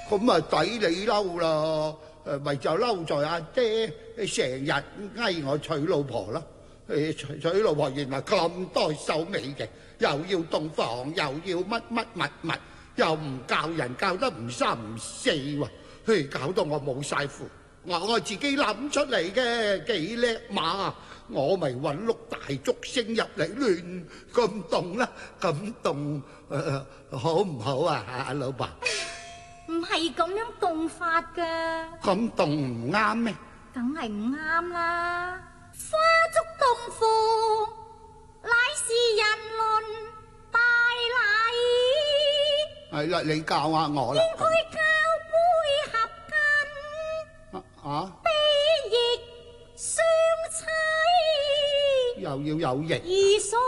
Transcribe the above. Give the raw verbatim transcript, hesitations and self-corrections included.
咁啊抵你嬲啦！誒，咪就嬲在阿爹成日嗌我娶老婆啦。誒，娶娶老婆原來咁多手尾嘅，又要洞房，又要乜乜物物，又唔教人教得唔三唔四喎，嘿，搞到我冇晒符。我我自己諗出嚟嘅，幾叻馬，我咪揾碌大竹升入嚟亂咁凍啦，咁凍誒好唔好啊？阿老婆， 唔係咁樣凍法噶， 咁凍唔啱咩？ 梗係唔啱啦！花燭洞房，乃是人倫大禮。 係啦，你教下我啦。 應該交杯合卺， 啊？ 悲亦相妻， 又要有型。 而所